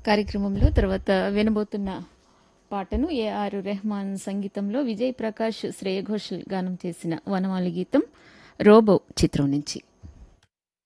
కార్యక్రమంలో తర్వాత వినబోతున్న పాటను ఏఆర్ రెహమాన్ సంగీతంలో విజయ్ ప్రకాష్ శ్రేయ ఘోషల్ గానం చేసిన వనమాలి గీతం రోబో చిత్రం నుంచి.